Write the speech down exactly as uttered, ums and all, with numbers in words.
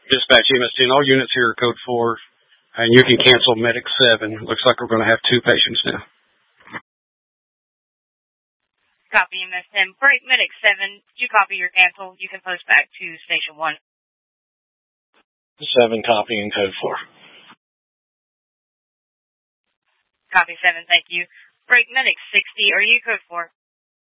Dispatch M S ten, all units here are code four, and you can cancel Medic seven. Looks like we're going to have two patients now. Copy M S ten. Break Medic seven. Did you copy your cancel? You can post back to Station one. seven copying code four. Copy seven, thank you. Break Medic sixty. Are you code four?